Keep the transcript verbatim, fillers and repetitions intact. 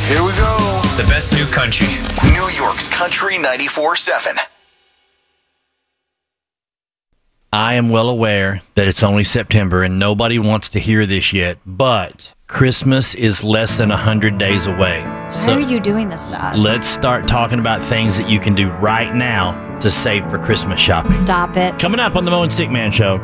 Here we go. The best new country. New York's Country ninety-four seven. I am well aware that it's only September and nobody wants to hear this yet, but Christmas is less than one hundred days away. Why are you doing this to us? Let's start talking about things that you can do right now to save for Christmas shopping. Stop it. Coming up on the Mo and Stickman Show,